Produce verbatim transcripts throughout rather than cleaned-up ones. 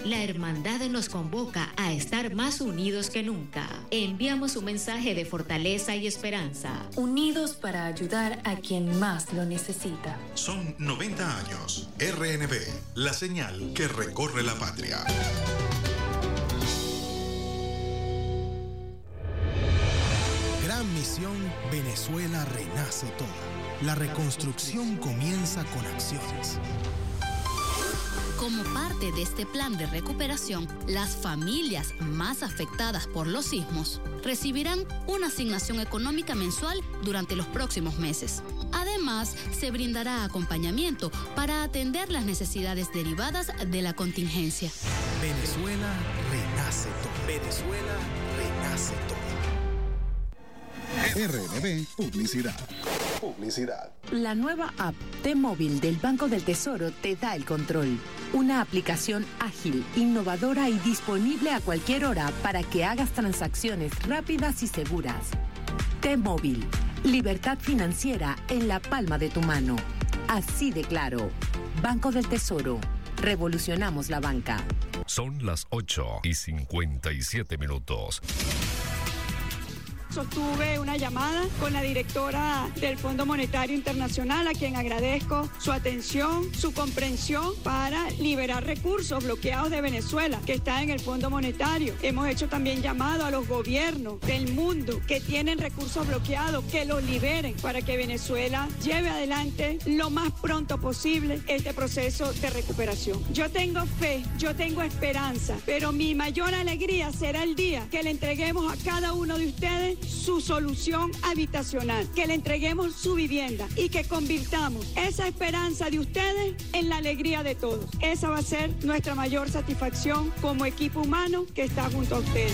la hermandad nos convoca a estar más unidos que nunca. Enviamos un mensaje de fortaleza y esperanza. Unidos para ayudar a quien más lo necesita. Son noventa años. R N B, la señal que recorre la patria. Gran misión, Venezuela renace toda. La reconstrucción comienza con acciones. Como parte de este plan de recuperación, las familias más afectadas por los sismos recibirán una asignación económica mensual durante los próximos meses. Además, se brindará acompañamiento para atender las necesidades derivadas de la contingencia. Venezuela renace todo. Venezuela renace todo. R N B Publicidad. Publicidad. La nueva app T-Móvil del Banco del Tesoro te da el control. Una aplicación ágil, innovadora y disponible a cualquier hora para que hagas transacciones rápidas y seguras. T-Móvil. Libertad financiera en la palma de tu mano. Así de claro. Banco del Tesoro. Revolucionamos la banca. Son las ocho y cincuenta y siete minutos. Sostuve una llamada con la directora del Fondo Monetario Internacional, a quien agradezco su atención, su comprensión para liberar recursos bloqueados de Venezuela que están en el Fondo Monetario. Hemos hecho también llamado a los gobiernos del mundo que tienen recursos bloqueados, que los liberen para que Venezuela lleve adelante lo más pronto posible este proceso de recuperación. Yo tengo fe, yo tengo esperanza, pero mi mayor alegría será el día que le entreguemos a cada uno de ustedes su solución habitacional, que le entreguemos su vivienda y que convirtamos esa esperanza de ustedes en la alegría de todos. Esa va a ser nuestra mayor satisfacción como equipo humano que está junto a ustedes.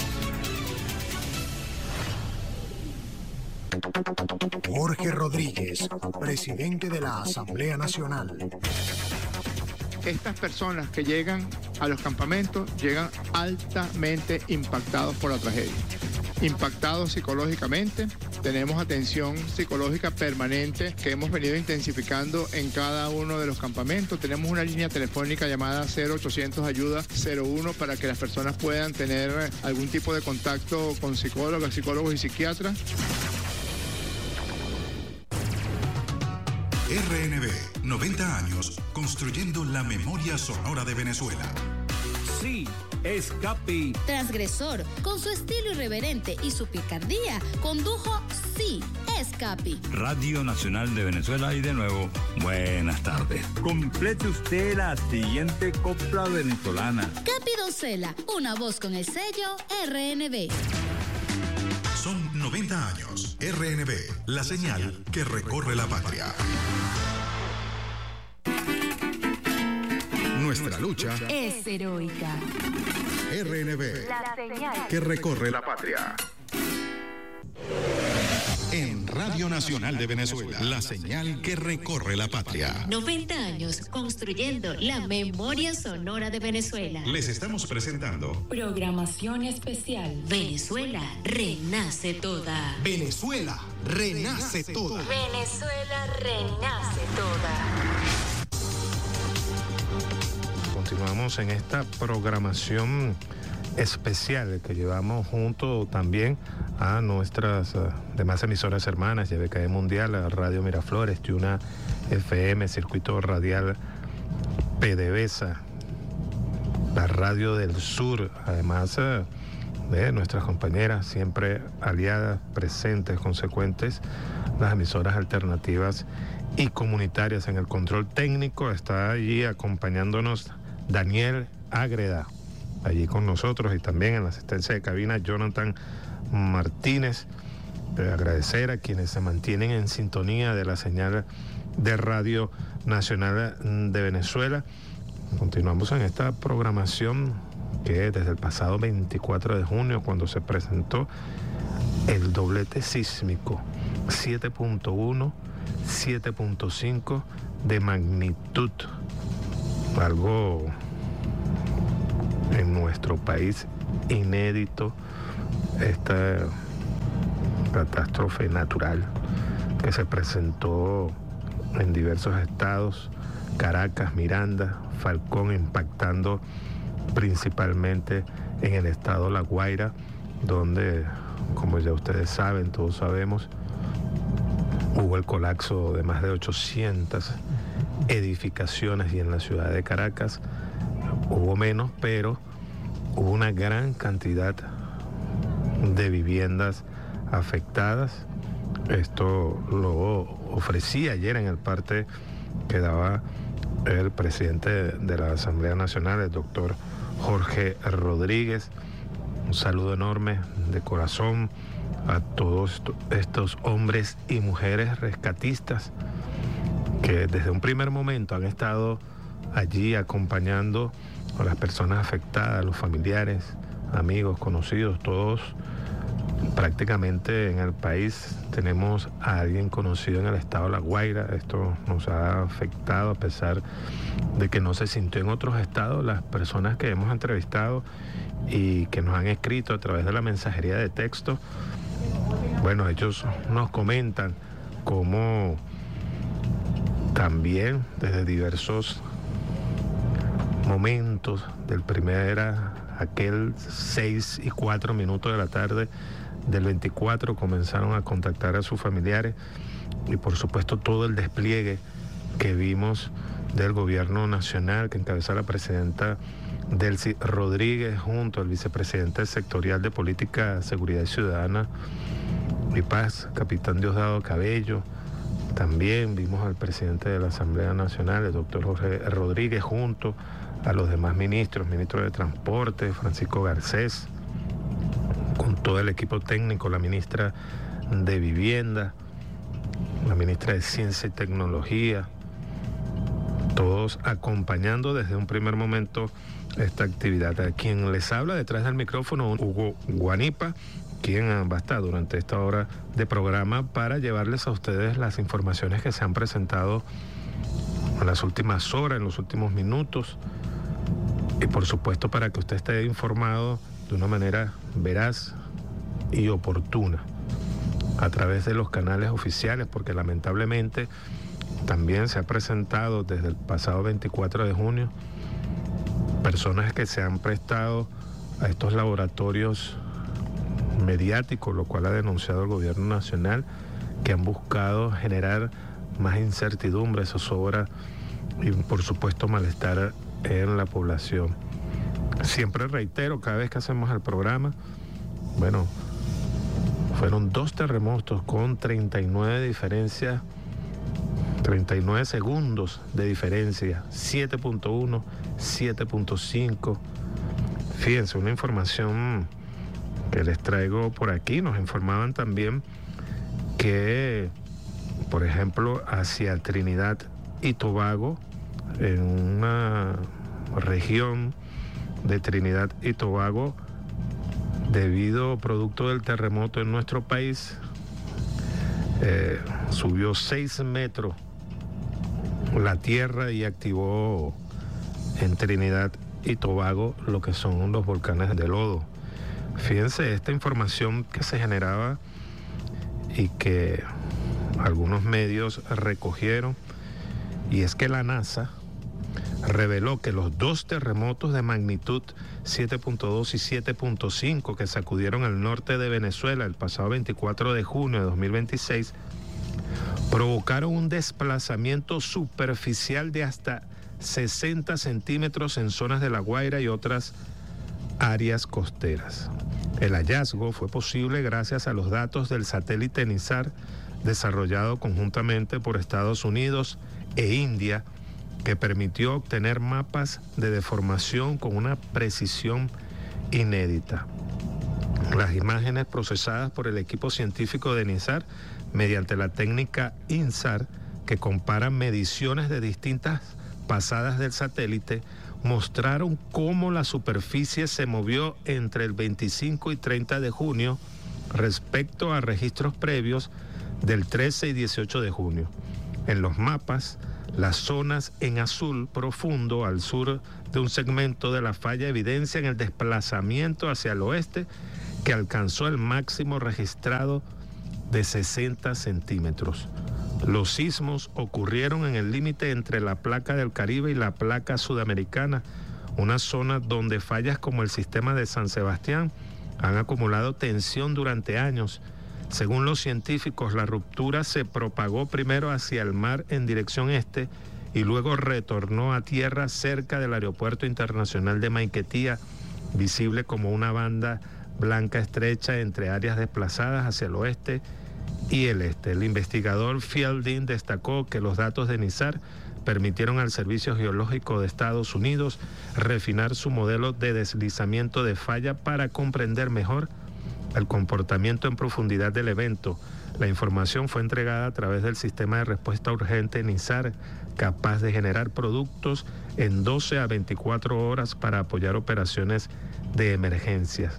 Jorge Rodríguez, presidente de la Asamblea Nacional. Estas personas que llegan a los campamentos llegan altamente impactados por la tragedia. Impactados psicológicamente, tenemos atención psicológica permanente que hemos venido intensificando en cada uno de los campamentos. Tenemos una línea telefónica llamada cero ochocientos ayuda cero uno para que las personas puedan tener algún tipo de contacto con psicólogas, psicólogos y psiquiatras. R N B, noventa años construyendo la memoria sonora de Venezuela. Sí, es Capi. Transgresor, con su estilo irreverente y su picardía, condujo Sí, es Capi. Radio Nacional de Venezuela y de nuevo, buenas tardes. Complete usted la siguiente copla venezolana. Capi Doncella, una voz con el sello R N B. Son noventa años. R N B, la señal que recorre la patria. Nuestra lucha es heroica. R N B, la señal que recorre la patria. En Radio Nacional de Venezuela, la señal que recorre la patria. noventa años construyendo la memoria sonora de Venezuela. Les estamos presentando programación especial. Venezuela renace toda. Venezuela renace toda. Venezuela renace toda. Continuamos en esta programación especial que llevamos junto también a nuestras uh, demás emisoras hermanas, Y B K E Mundial, Radio Miraflores, Yuna F M, Circuito Radial PDVSA, la Radio del Sur, además uh, de nuestras compañeras siempre aliadas, presentes, consecuentes, las emisoras alternativas y comunitarias. En el control técnico está allí acompañándonos Daniel Ágreda, allí con nosotros, y también en la asistencia de cabina Jonathan Martínez. De agradecer a quienes se mantienen en sintonía de la señal de Radio Nacional de Venezuela. Continuamos en esta programación que desde el pasado veinticuatro de junio, cuando se presentó el doblete sísmico siete punto uno, siete punto cinco de magnitud, algo en nuestro país inédito, esta catástrofe natural que se presentó en diversos estados, Caracas, Miranda, Falcón, impactando principalmente en el estado La Guaira, donde, como ya ustedes saben, todos sabemos, hubo el colapso de más de ochocientas edificaciones, y en la ciudad de Caracas hubo menos, pero hubo una gran cantidad de viviendas afectadas. Esto lo ofrecí ayer en el parte que daba el presidente de la Asamblea Nacional, el doctor Jorge Rodríguez. Un saludo enorme de corazón a todos estos hombres y mujeres rescatistas que desde un primer momento han estado allí acompañando a las personas afectadas, los familiares, amigos, conocidos, todos. Prácticamente en el país tenemos a alguien conocido en el estado de La Guaira. Esto nos ha afectado a pesar de que no se sintió en otros estados. Las personas que hemos entrevistado y que nos han escrito a través de la mensajería de texto, bueno, ellos nos comentan cómo también desde diversos momentos del primer, aquel seis y cuatro minutos de la tarde del veinticuatro, comenzaron a contactar a sus familiares, y por supuesto todo el despliegue que vimos del gobierno nacional que encabeza la presidenta Delcy Rodríguez junto al vicepresidente sectorial de Política, Seguridad Ciudadana y Paz, capitán Diosdado Cabello. También vimos al presidente de la Asamblea Nacional, el doctor Jorge Rodríguez, junto a los demás ministros, ministro de Transporte, Francisco Garcés, con todo el equipo técnico, la ministra de Vivienda, la ministra de Ciencia y Tecnología, todos acompañando desde un primer momento esta actividad. A quien les habla detrás del micrófono, Hugo Guanipa, quien va a estar durante esta hora de programa para llevarles a ustedes las informaciones que se han presentado en las últimas horas, en los últimos minutos, y por supuesto para que usted esté informado de una manera veraz y oportuna a través de los canales oficiales, porque lamentablemente también se ha presentado desde el pasado veinticuatro de junio personas que se han prestado a estos laboratorios mediáticos, lo cual ha denunciado el gobierno nacional, que han buscado generar más incertidumbre, zozobra y por supuesto malestar en la población. Siempre reitero, cada vez que hacemos el programa, bueno, fueron dos terremotos con treinta y nueve diferencias, treinta y nueve segundos de diferencia, siete punto uno, siete punto cinco. Fíjense, una información que les traigo por aquí. Nos informaban también que, por ejemplo, hacia Trinidad y Tobago, en una región de Trinidad y Tobago, debido producto del terremoto en nuestro país, eh, subió seis metros la tierra y activó en Trinidad y Tobago lo que son los volcanes de lodo. Fíjense esta información que se generaba y que algunos medios recogieron, y es que la NASA reveló que los dos terremotos de magnitud siete punto dos y siete punto cinco que sacudieron al norte de Venezuela el pasado veinticuatro de junio de dos mil veintiséis provocaron un desplazamiento superficial de hasta sesenta centímetros en zonas de La Guaira y otras áreas costeras. El hallazgo fue posible gracias a los datos del satélite NISAR, desarrollado conjuntamente por Estados Unidos e India, que permitió obtener mapas de deformación con una precisión inédita. Las imágenes procesadas por el equipo científico de NISAR mediante la técnica INSAR, que compara mediciones de distintas pasadas del satélite, mostraron cómo la superficie se movió entre el veinticinco y treinta de junio respecto a registros previos del trece y dieciocho de junio. En los mapas, las zonas en azul profundo al sur de un segmento de la falla evidencian el desplazamiento hacia el oeste, que alcanzó el máximo registrado de sesenta centímetros. Los sismos ocurrieron en el límite entre la placa del Caribe y la placa sudamericana, una zona donde fallas como el sistema de San Sebastián han acumulado tensión durante años. Según los científicos, la ruptura se propagó primero hacia el mar en dirección este y luego retornó a tierra cerca del Aeropuerto Internacional de Maiquetía, visible como una banda blanca estrecha entre áreas desplazadas hacia el oeste y el este. El investigador Fielding destacó que los datos de NISAR permitieron al Servicio Geológico de Estados Unidos refinar su modelo de deslizamiento de falla para comprender mejor el comportamiento en profundidad del evento. La información fue entregada a través del sistema de respuesta urgente NISAR, capaz de generar productos en doce a veinticuatro horas para apoyar operaciones de emergencias.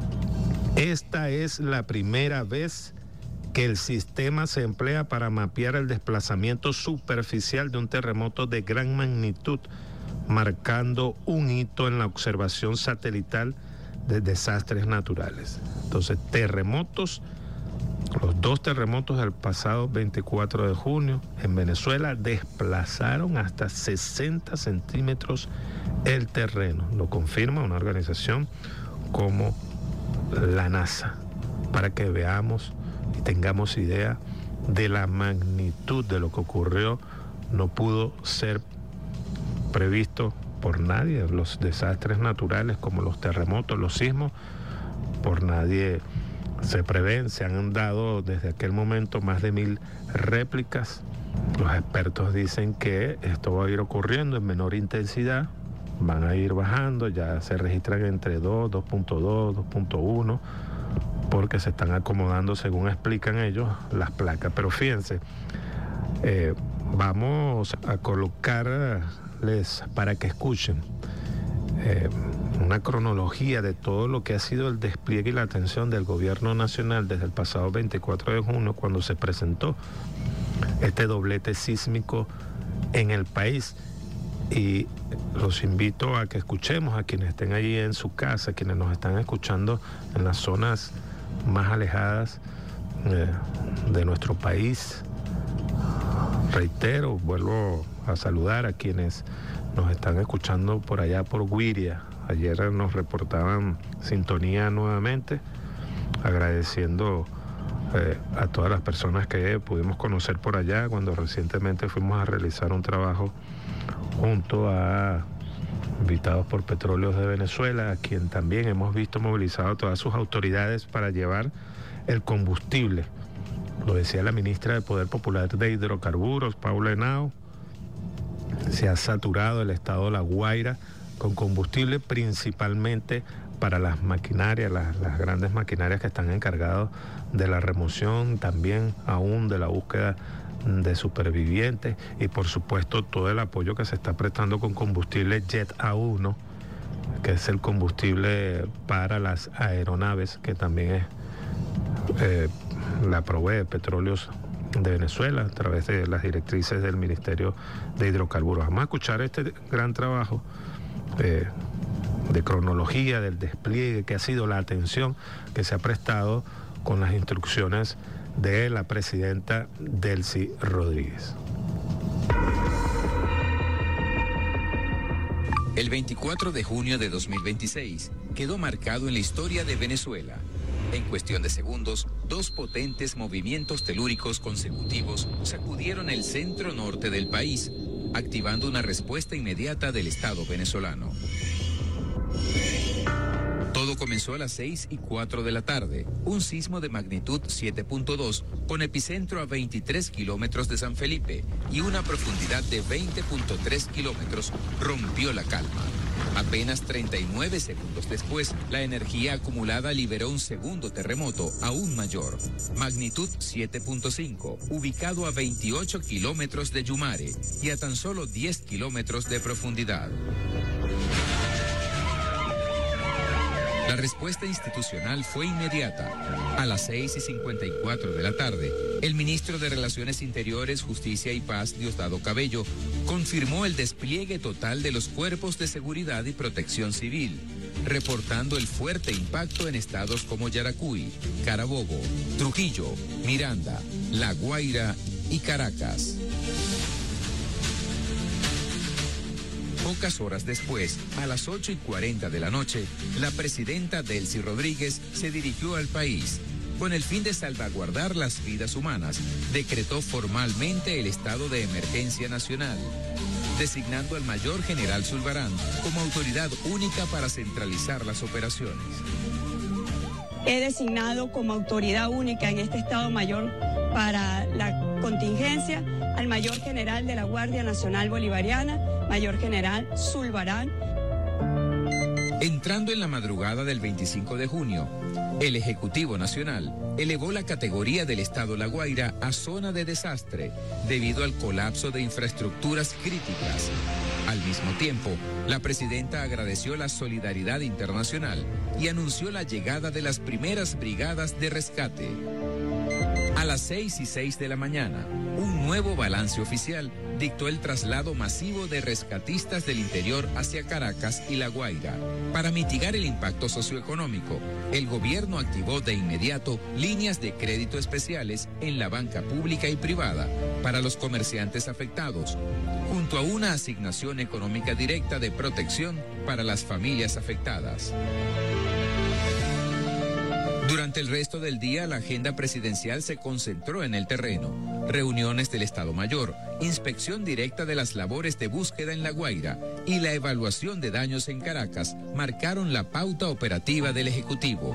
Esta es la primera vez que el sistema se emplea para mapear el desplazamiento superficial de un terremoto de gran magnitud, marcando un hito en la observación satelital de desastres naturales. Entonces, terremotos, los dos terremotos del pasado veinticuatro de junio en Venezuela desplazaron hasta sesenta centímetros el terreno. Lo confirma una organización como la NASA, para que veamos y tengamos idea de la magnitud de lo que ocurrió. No pudo ser previsto por nadie. Los desastres naturales como los terremotos, los sismos, por nadie se prevén. Se han dado desde aquel momento más de mil réplicas. Los expertos dicen que esto va a ir ocurriendo en menor intensidad, van a ir bajando, ya se registran entre dos, dos punto dos, dos punto uno, porque se están acomodando, según explican ellos, las placas. Pero fíjense, eh, vamos a colocarles para que escuchen eh, una cronología de todo lo que ha sido el despliegue y la atención del gobierno nacional desde el pasado veinticuatro de junio, cuando se presentó este doblete sísmico en el país. Y los invito a que escuchemos a quienes estén allí en su casa, quienes nos están escuchando en las zonas más alejadas eh, de nuestro país. Reitero, vuelvo a saludar a quienes nos están escuchando por allá por Guiria. Ayer nos reportaban sintonía nuevamente, agradeciendo eh, a todas las personas que pudimos conocer por allá cuando recientemente fuimos a realizar un trabajo junto a Invitados por Petróleos de Venezuela, a quien también hemos visto movilizado a todas sus autoridades para llevar el combustible. Lo decía la ministra de Poder Popular de Hidrocarburos, Paula Henao. Se ha saturado el estado de La Guaira con combustible, principalmente para las maquinarias, las, las grandes maquinarias que están encargadas de la remoción, también aún de la búsqueda de supervivientes, y por supuesto todo el apoyo que se está prestando con combustible Jet A uno, que es el combustible para las aeronaves, que también es eh, la provee Petróleos de Venezuela a través de las directrices del Ministerio de Hidrocarburos. Vamos a escuchar este gran trabajo eh, de cronología del despliegue que ha sido la atención que se ha prestado con las instrucciones de la presidenta Delcy Rodríguez. El veinticuatro de junio de dos mil veintiséis quedó marcado en la historia de Venezuela. En cuestión de segundos, dos potentes movimientos telúricos consecutivos sacudieron el centro norte del país, activando una respuesta inmediata del Estado venezolano. Todo comenzó a las seis y cuatro de la tarde. Un sismo de magnitud siete punto dos con epicentro a veintitrés kilómetros de San Felipe y una profundidad de veinte punto tres kilómetros rompió la calma. Apenas treinta y nueve segundos después, la energía acumulada liberó un segundo terremoto aún mayor. Magnitud siete punto cinco, ubicado a veintiocho kilómetros de Yumare y a tan solo diez kilómetros de profundidad. La respuesta institucional fue inmediata. A las seis y cincuenta y cuatro de la tarde, el ministro de Relaciones Interiores, Justicia y Paz, Diosdado Cabello, confirmó el despliegue total de los cuerpos de seguridad y protección civil, reportando el fuerte impacto en estados como Yaracuy, Carabobo, Trujillo, Miranda, La Guaira y Caracas. Pocas horas después, a las ocho y cuarenta de la noche, la presidenta Delcy Rodríguez se dirigió al país. Con el fin de salvaguardar las vidas humanas, decretó formalmente el estado de emergencia nacional, designando al mayor general Zulbarán como autoridad única para centralizar las operaciones. He designado como autoridad única en este Estado Mayor para la contingencia al mayor general de la Guardia Nacional Bolivariana, mayor general Zulbarán. Entrando en la madrugada del veinticinco de junio, el Ejecutivo Nacional elevó la categoría del Estado La Guaira a zona de desastre debido al colapso de infraestructuras críticas. Al mismo tiempo, la presidenta agradeció la solidaridad internacional y anunció la llegada de las primeras brigadas de rescate. A las seis y seis de la mañana, un nuevo balance oficial dictó el traslado masivo de rescatistas del interior hacia Caracas y La Guaira. Para mitigar el impacto socioeconómico, el gobierno activó de inmediato líneas de crédito especiales en la banca pública y privada para los comerciantes afectados, junto a una asignación económica directa de protección para las familias afectadas. Durante el resto del día, la agenda presidencial se concentró en el terreno. Reuniones del Estado Mayor, inspección directa de las labores de búsqueda en La Guaira y la evaluación de daños en Caracas marcaron la pauta operativa del Ejecutivo.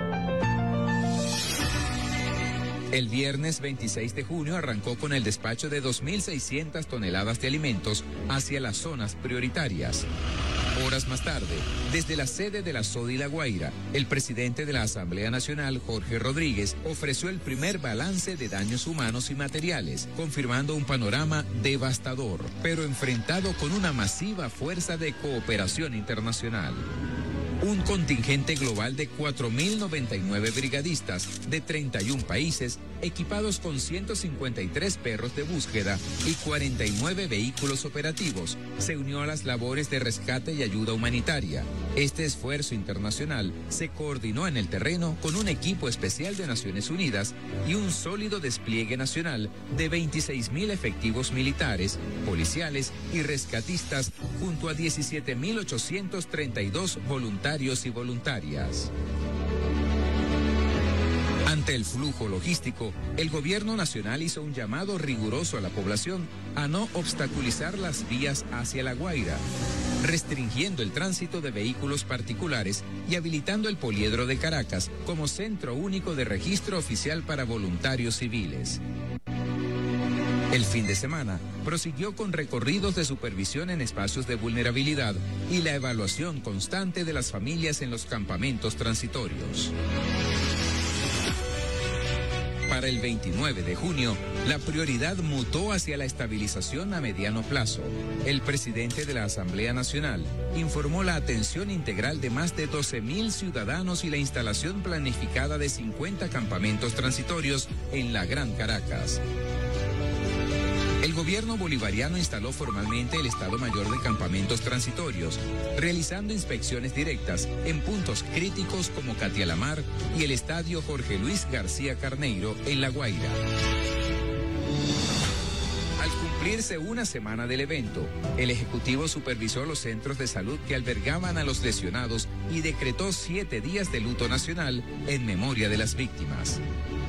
El viernes veintiséis de junio arrancó con el despacho de dos mil seiscientas toneladas de alimentos hacia las zonas prioritarias. Horas más tarde, desde la sede de la SODI La Guaira, el presidente de la Asamblea Nacional, Jorge Rodríguez, ofreció el primer balance de daños humanos y materiales, confirmando un panorama devastador, pero enfrentado con una masiva fuerza de cooperación internacional. Un contingente global de cuatro mil noventa y nueve brigadistas de treinta y un países, equipados con ciento cincuenta y tres perros de búsqueda y cuarenta y nueve vehículos operativos, se unió a las labores de rescate y ayuda humanitaria. Este esfuerzo internacional se coordinó en el terreno con un equipo especial de Naciones Unidas y un sólido despliegue nacional de veintiséis mil efectivos militares, policiales y rescatistas, junto a diecisiete mil ochocientos treinta y dos voluntarios y voluntarias. Ante el flujo logístico, el gobierno nacional hizo un llamado riguroso a la población a no obstaculizar las vías hacia La Guaira, restringiendo el tránsito de vehículos particulares y habilitando el poliedro de Caracas como centro único de registro oficial para voluntarios civiles. El fin de semana prosiguió con recorridos de supervisión en espacios de vulnerabilidad y la evaluación constante de las familias en los campamentos transitorios. Para el veintinueve de junio, la prioridad mutó hacia la estabilización a mediano plazo. El presidente de la Asamblea Nacional informó la atención integral de más de doce mil ciudadanos y la instalación planificada de cincuenta campamentos transitorios en la Gran Caracas. El gobierno bolivariano instaló formalmente el Estado Mayor de Campamentos Transitorios, realizando inspecciones directas en puntos críticos como Catialamar y el Estadio Jorge Luis García Carneiro en La Guaira. Al cumplirse una semana del evento, el Ejecutivo supervisó los centros de salud que albergaban a los lesionados y decretó siete días de luto nacional en memoria de las víctimas.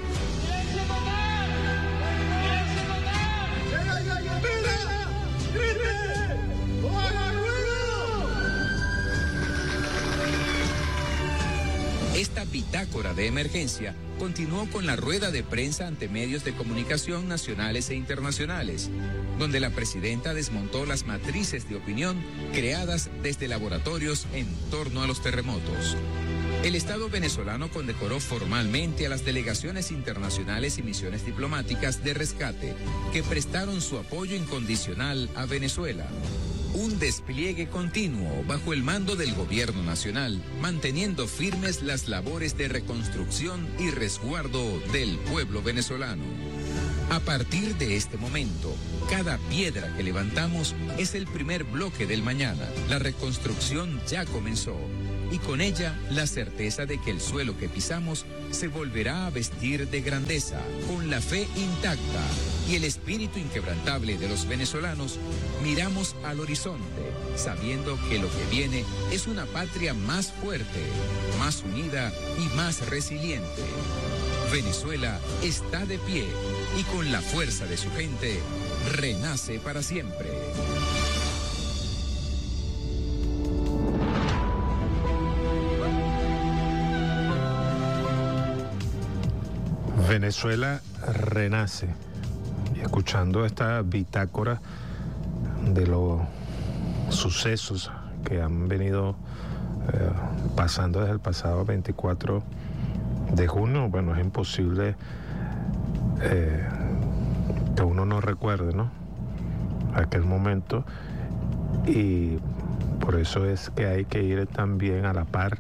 Esta bitácora de emergencia continuó con la rueda de prensa ante medios de comunicación nacionales e internacionales, donde la presidenta desmontó las matrices de opinión creadas desde laboratorios en torno a los terremotos. El Estado venezolano condecoró formalmente a las delegaciones internacionales y misiones diplomáticas de rescate que prestaron su apoyo incondicional a Venezuela. Un despliegue continuo bajo el mando del gobierno nacional, manteniendo firmes las labores de reconstrucción y resguardo del pueblo venezolano. A partir de este momento, cada piedra que levantamos es el primer bloque del mañana. La reconstrucción ya comenzó. y con ella la certeza de que el suelo que pisamos se volverá a vestir de grandeza, con la fe intacta y el espíritu inquebrantable de los venezolanos. Miramos al horizonte, sabiendo que lo que viene es una patria más fuerte, más unida y más resiliente. Venezuela está de pie y con la fuerza de su gente renace para siempre. Venezuela renace. Y escuchando esta bitácora de los sucesos que han venido eh, pasando desde el pasado veinticuatro de junio, bueno, es imposible eh, que uno no recuerde, ¿no?, aquel momento, y por eso es que hay que ir también a la par,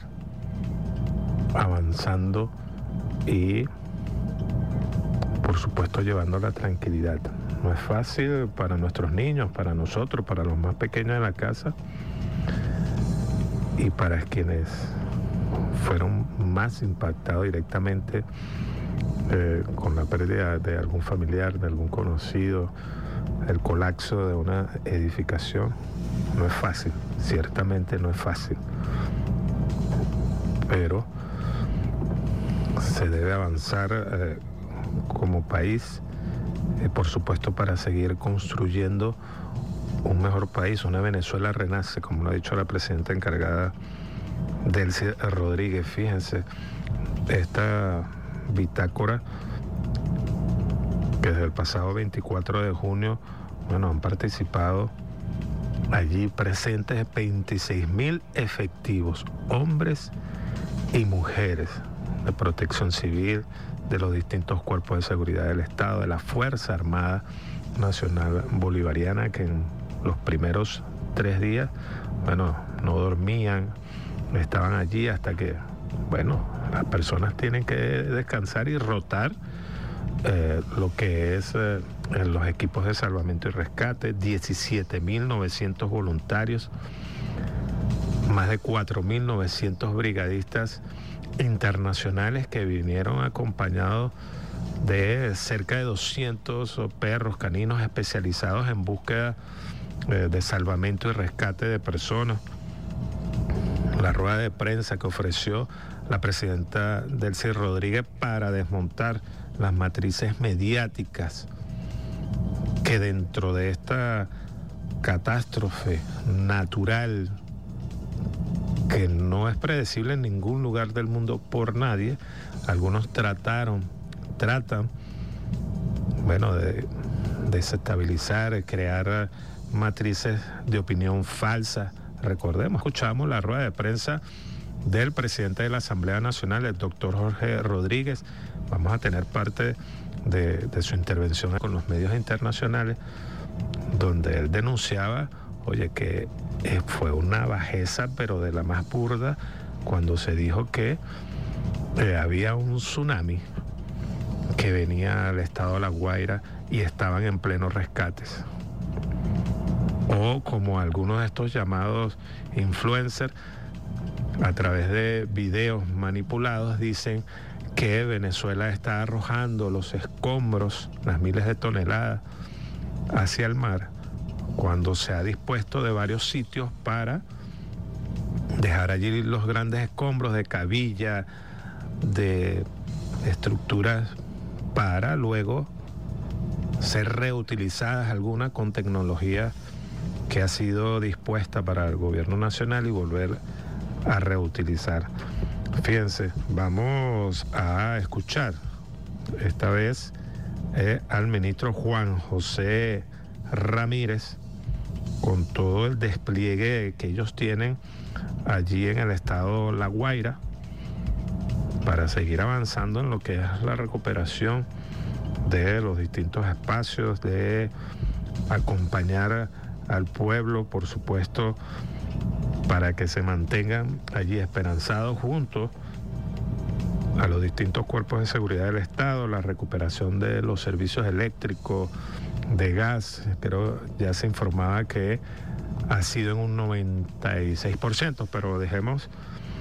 avanzando y por supuesto llevando la tranquilidad. No es fácil para nuestros niños, para nosotros, para los más pequeños de la casa y para quienes fueron más impactados directamente eh, con la pérdida de algún familiar, de algún conocido, el colapso de una edificación. No es fácil, ciertamente no es fácil, pero se debe avanzar eh, como país, eh, por supuesto, para seguir construyendo un mejor país. Una Venezuela renace, como lo ha dicho la presidenta encargada, Delcy Rodríguez. Fíjense, esta bitácora que desde el pasado veinticuatro de junio, bueno, han participado allí presentes veintiséis mil efectivos, hombres y mujeres de protección civil, de los distintos cuerpos de seguridad del Estado, de la Fuerza Armada Nacional Bolivariana, que en los primeros tres días, bueno, no dormían, estaban allí hasta que, bueno, las personas tienen que descansar y rotar eh, lo que es eh, los equipos de salvamento y rescate, diecisiete mil novecientos voluntarios, más de cuatro mil novecientos brigadistas internacionales que vinieron acompañados de cerca de doscientos perros caninos especializados en búsqueda eh, de salvamento y rescate de personas. La rueda de prensa que ofreció la presidenta Delcy Rodríguez para desmontar las matrices mediáticas que dentro de esta catástrofe natural que no es predecible en ningún lugar del mundo por nadie, algunos trataron, tratan, bueno, de desestabilizar, de crear matrices de opinión falsa. Recordemos, escuchamos la rueda de prensa del presidente de la Asamblea Nacional, el doctor Jorge Rodríguez. Vamos a tener parte de, de su intervención con los medios internacionales, donde él denunciaba, oye, que eh, fue una bajeza, pero de la más burda, cuando se dijo que eh, había un tsunami que venía al estado de La Guaira y estaban en pleno rescates. O como algunos de estos llamados influencers, a través de videos manipulados, dicen que Venezuela está arrojando los escombros, las miles de toneladas, hacia el mar, cuando se ha dispuesto de varios sitios para dejar allí los grandes escombros de cabilla, de estructuras, para luego ser reutilizadas, algunas con tecnología que ha sido dispuesta para el gobierno nacional, y volver a reutilizar. Fíjense, vamos a escuchar esta vez eh, al ministro Juan José Ramírez, con todo el despliegue que ellos tienen allí en el estado La Guaira, para seguir avanzando en lo que es la recuperación de los distintos espacios, de acompañar al pueblo, por supuesto, para que se mantengan allí esperanzados junto a los distintos cuerpos de seguridad del Estado, la recuperación de los servicios eléctricos, de gas. Pero ya se informaba que ha sido en un noventa y seis por ciento, pero dejemos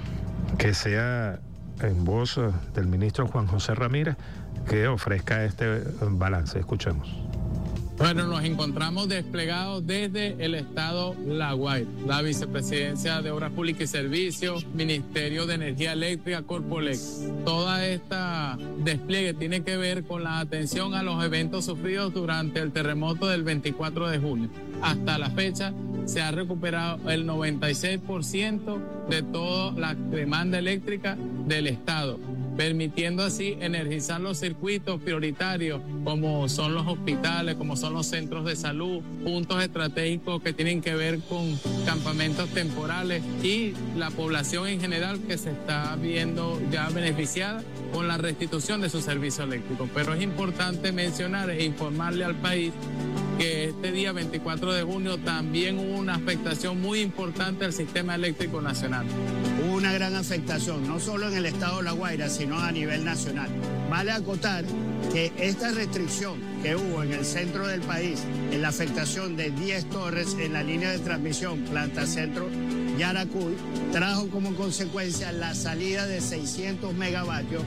que sea en voz del ministro Juan José Ramírez que ofrezca este balance. Escuchemos. Bueno, nos encontramos desplegados desde el estado La Guaira, la Vicepresidencia de Obras Públicas y Servicios, Ministerio de Energía Eléctrica, Corpolex. Toda esta despliegue tiene que ver con la atención a los eventos sufridos durante el terremoto del veinticuatro de junio. Hasta la fecha se ha recuperado el noventa y seis por ciento de toda la demanda eléctrica del estado, permitiendo así energizar los circuitos prioritarios como son los hospitales, como son los centros de salud, puntos estratégicos que tienen que ver con campamentos temporales y la población en general que se está viendo ya beneficiada con la restitución de su servicio eléctrico. Pero es importante mencionar e informarle al país que este día veinticuatro de junio también hubo una afectación muy importante al sistema eléctrico nacional. Hubo una gran afectación, no solo en el estado de La Guaira, sino a nivel nacional. Vale acotar que esta restricción que hubo en el centro del país, en la afectación de diez torres en la línea de transmisión Planta Centro Yaracuy, trajo como consecuencia la salida de seiscientos megavatios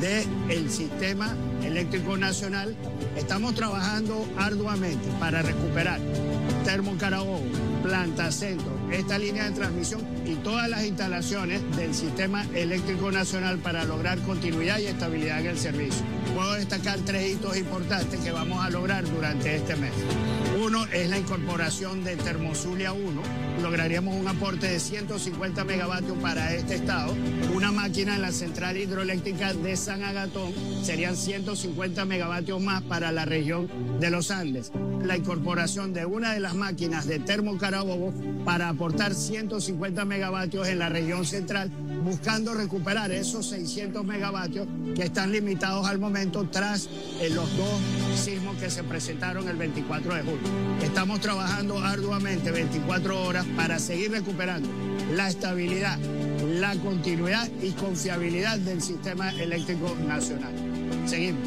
del sistema eléctrico nacional. Estamos trabajando arduamente para recuperar Termo Carabobo, Planta Centro, esta línea de transmisión y todas las instalaciones del sistema eléctrico nacional para lograr continuidad y estabilidad en el servicio. Puedo destacar tres hitos importantes que vamos a lograr durante este mes. Uno es la incorporación de Termozulia uno. Lograríamos un aporte de ciento cincuenta megavatios para este estado. Una máquina en la central hidroeléctrica de San Agatón serían ciento cincuenta megavatios más para la región de los Andes. La incorporación de una de las máquinas de Termo Carabobo para aportar ciento cincuenta megavatios en la región central, buscando recuperar esos seiscientos megavatios que están limitados al momento tras eh, los dos sismos que se presentaron el veinticuatro de julio. Estamos trabajando arduamente veinticuatro horas para seguir recuperando la estabilidad, la continuidad y confiabilidad del sistema eléctrico nacional. Seguimos.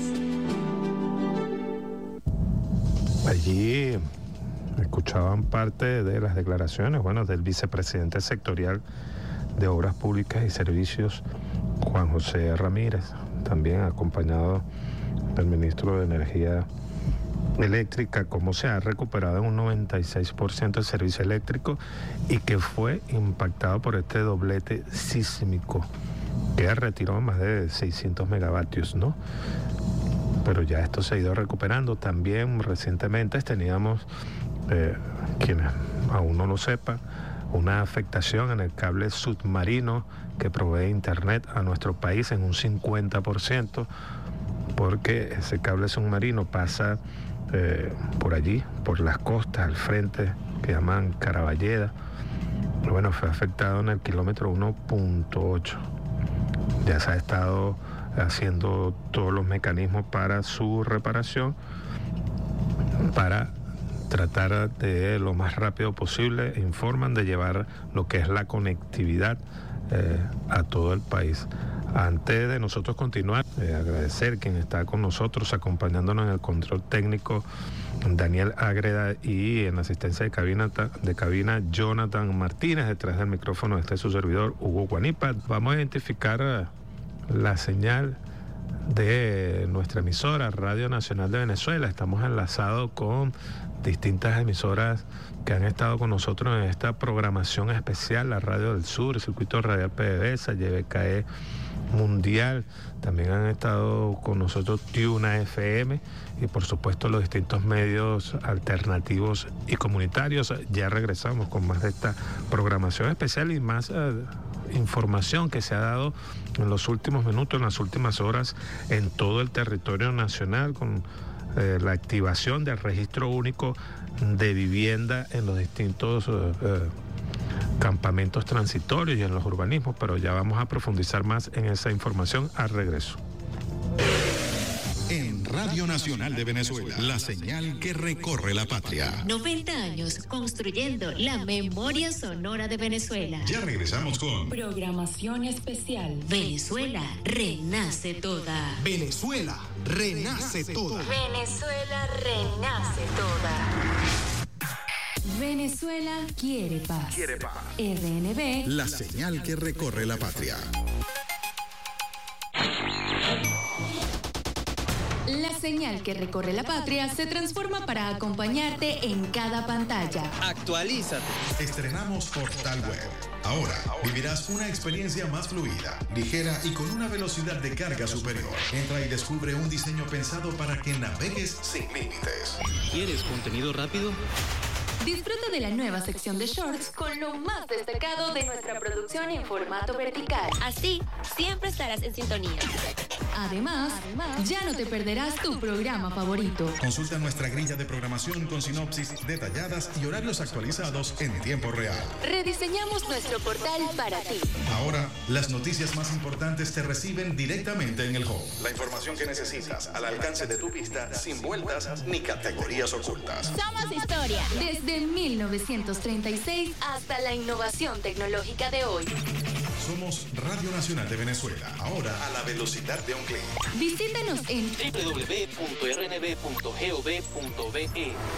Allí escuchaban parte de las declaraciones, bueno, del vicepresidente sectorial de Obras Públicas y Servicios, Juan José Ramírez, también acompañado del ministro de Energía Eléctrica, cómo se ha recuperado en un noventa y seis por ciento el servicio eléctrico y que fue impactado por este doblete sísmico que retiró más de seiscientos megavatios, ¿no? Pero ya esto se ha ido recuperando. También recientemente teníamos, eh, quienes aún no lo sepan, una afectación en el cable submarino que provee internet a nuestro país en un cincuenta por ciento, porque ese cable submarino pasa eh, por allí, por las costas, al frente, que llaman Caraballeda. Bueno, fue afectado en el kilómetro uno punto ocho. Ya se ha estado haciendo todos los mecanismos para su reparación, para tratar de lo más rápido posible, informan de llevar lo que es la conectividad eh, a todo el país. Antes de nosotros continuar, eh, agradecer quien está con nosotros, acompañándonos en el control técnico, Daniel Ágreda, y en la asistencia de cabina, de cabina Jonathan Martínez, detrás del micrófono este es su servidor, Hugo Guanipa. Vamos a identificar uh, la señal de nuestra emisora, Radio Nacional de Venezuela. Estamos enlazados con distintas emisoras que han estado con nosotros en esta programación especial, la Radio del Sur, el Circuito Radial PDVSA, Y B K E Mundial. También han estado con nosotros Tuna F M y por supuesto los distintos medios alternativos y comunitarios. Ya regresamos con más de esta programación especial y más uh, información que se ha dado en los últimos minutos, en las últimas horas, en todo el territorio nacional, con eh, la activación del registro único de vivienda en los distintos uh, uh, campamentos transitorios y en los urbanismos, pero ya vamos a profundizar más en esa información al regreso. En Radio Nacional de Venezuela, la señal que recorre la patria. noventa años construyendo la memoria sonora de Venezuela. Ya regresamos con programación especial. Venezuela renace toda. Venezuela renace toda. Venezuela renace toda. Venezuela quiere paz. Quiere paz. R N B. La señal que recorre la patria. La señal que recorre la patria se transforma para acompañarte en cada pantalla. Actualízate. Estrenamos Portal Web. Ahora vivirás una experiencia más fluida, ligera y con una velocidad de carga superior. Entra y descubre un diseño pensado para que navegues sin límites. ¿Quieres contenido rápido? Disfruta de la nueva sección de shorts con lo más destacado de nuestra producción en formato vertical. Así, siempre estarás en sintonía. Además, Además, ya no te perderás tu programa favorito. Consulta nuestra grilla de programación con sinopsis detalladas y horarios actualizados en tiempo real. Rediseñamos nuestro portal para ti. Ahora, las noticias más importantes te reciben directamente en el home. La información que necesitas al alcance de tu vista, sin vueltas ni categorías ocultas. Somos historia. Desde mil novecientos treinta y seis hasta la innovación tecnológica de hoy. Somos Radio Nacional de Venezuela, ahora a la velocidad de un clic. Visítanos en doble u doble u doble u punto r n b punto gov punto be.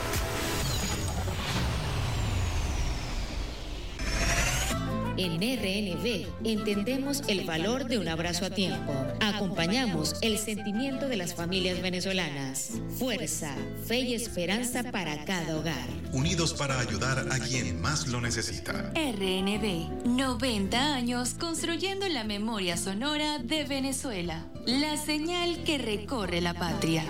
En R N B entendemos el valor de un abrazo a tiempo. Acompañamos el sentimiento de las familias venezolanas. Fuerza, fe y esperanza para cada hogar. Unidos para ayudar a quien más lo necesita. R N B, noventa años construyendo la memoria sonora de Venezuela. La señal que recorre la patria.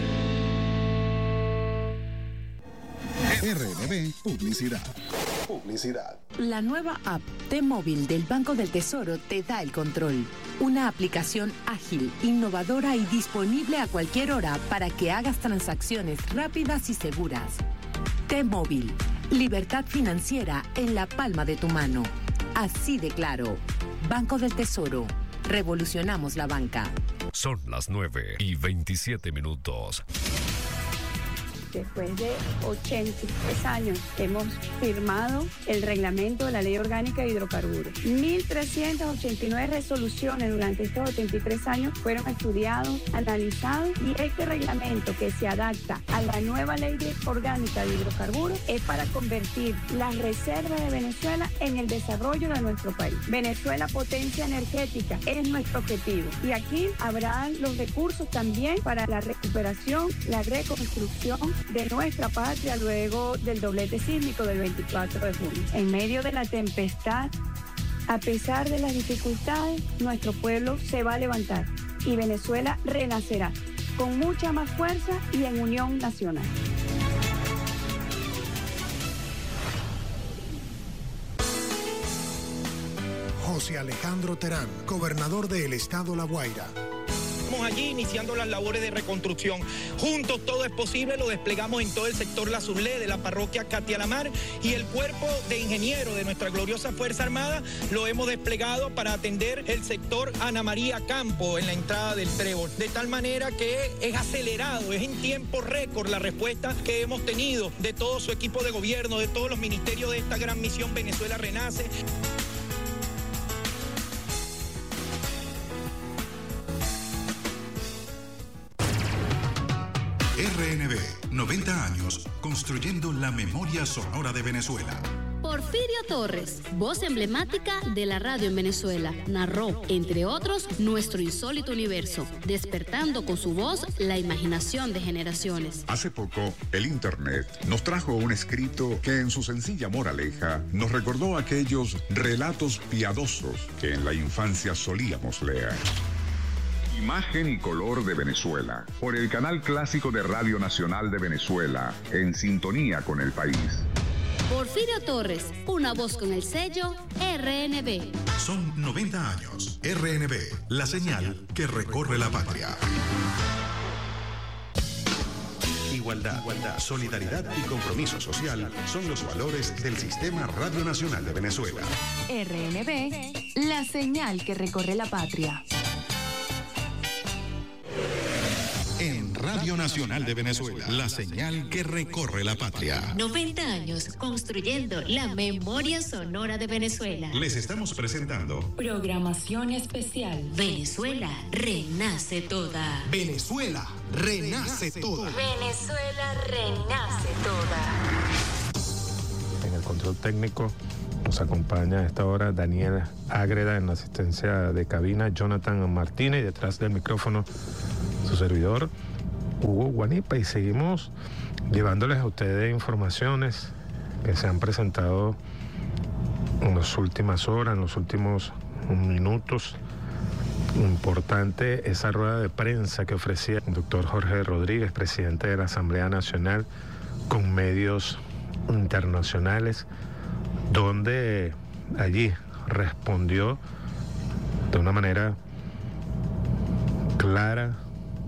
R N B Publicidad. Publicidad. La nueva app T-Móvil del Banco del Tesoro te da el control. Una aplicación ágil, innovadora y disponible a cualquier hora para que hagas transacciones rápidas y seguras. T-Móvil. Libertad financiera en la palma de tu mano. Así de claro. Banco del Tesoro. Revolucionamos la banca. Son las nueve y veintisiete minutos. Después de ochenta y tres años hemos firmado el reglamento de la Ley Orgánica de Hidrocarburos. mil trescientas ochenta y nueve resoluciones durante estos ochenta y tres años fueron estudiados, analizados, y este reglamento que se adapta a la nueva Ley Orgánica de Hidrocarburos es para convertir las reservas de Venezuela en el desarrollo de nuestro país. Venezuela, potencia energética, es nuestro objetivo. Y aquí habrá los recursos también para la recuperación, la reconstrucción de nuestra patria luego del doblete sísmico del veinticuatro de junio. En medio de la tempestad, a pesar de las dificultades, nuestro pueblo se va a levantar y Venezuela renacerá con mucha más fuerza y en unión nacional. José Alejandro Terán, gobernador del estado La Guaira. Estamos allí iniciando las labores de reconstrucción. Juntos todo es posible, lo desplegamos en todo el sector La Zulé de la parroquia Catialamar, y el cuerpo de ingenieros de nuestra gloriosa Fuerza Armada lo hemos desplegado para atender el sector Ana María Campo en la entrada del Trébol. De tal manera que es acelerado, es en tiempo récord la respuesta que hemos tenido de todo su equipo de gobierno, de todos los ministerios de esta gran misión Venezuela Renace. R N B, noventa años construyendo la memoria sonora de Venezuela. Porfirio Torres, voz emblemática de la radio en Venezuela, narró, entre otros, nuestro insólito universo, despertando con su voz la imaginación de generaciones. Hace poco, el Internet nos trajo un escrito que en su sencilla moraleja nos recordó aquellos relatos piadosos que en la infancia solíamos leer. Imagen y color de Venezuela, por el canal clásico de Radio Nacional de Venezuela, en sintonía con el país. Porfirio Torres, una voz con el sello R N B. Son noventa años. R N B, la señal que recorre la patria. Igualdad, igualdad, solidaridad y compromiso social son los valores del Sistema Radio Nacional de Venezuela. R N B, la señal que recorre la patria. En Radio Nacional de Venezuela, la señal que recorre la patria. noventa años construyendo la memoria sonora de Venezuela. Les estamos presentando programación especial. Venezuela renace toda. Venezuela renace toda. Venezuela renace toda. control técnico. Nos acompaña a esta hora Daniel Ágreda en la asistencia de cabina, Jonathan Martínez, y detrás del micrófono su servidor, Hugo Guanipa. Y seguimos llevándoles a ustedes informaciones que se han presentado en las últimas horas, en los últimos minutos. Importante esa rueda de prensa que ofrecía el doctor Jorge Rodríguez, presidente de la Asamblea Nacional, con medios internacionales, donde allí respondió de una manera clara,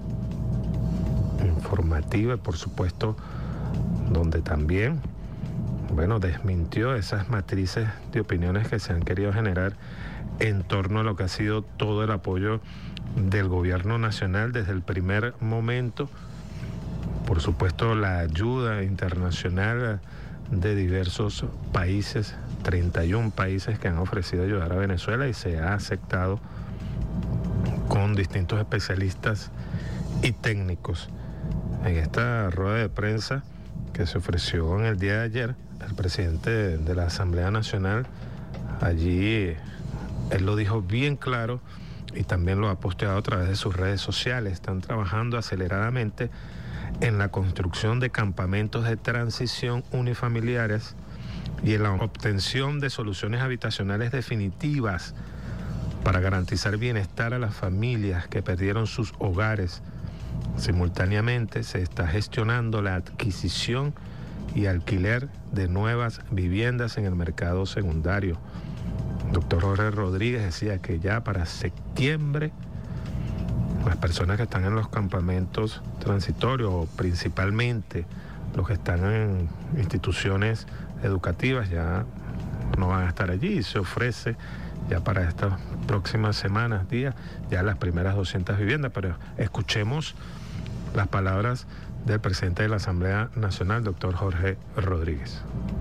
informativa y por supuesto donde también, bueno, desmintió esas matrices de opiniones que se han querido generar en torno a lo que ha sido todo el apoyo del gobierno nacional desde el primer momento. Por supuesto, la ayuda internacional de diversos países, treinta y uno países que han ofrecido ayudar a Venezuela, y se ha aceptado con distintos especialistas y técnicos. En esta rueda de prensa que se ofreció en el día de ayer, el presidente de la Asamblea Nacional, allí él lo dijo bien claro y también lo ha posteado a través de sus redes sociales. Están trabajando aceleradamente en la construcción de campamentos de transición unifamiliares y en la obtención de soluciones habitacionales definitivas para garantizar bienestar a las familias que perdieron sus hogares. Simultáneamente se está gestionando la adquisición y alquiler de nuevas viviendas en el mercado secundario. El doctor Jorge Rodríguez decía que ya para septiembre las personas que están en los campamentos transitorios, o principalmente los que están en instituciones educativas, ya no van a estar allí, y se ofrece ya para estas próximas semanas, días, ya las primeras doscientas viviendas. Pero escuchemos las palabras del presidente de la Asamblea Nacional, doctor Jorge Rodríguez.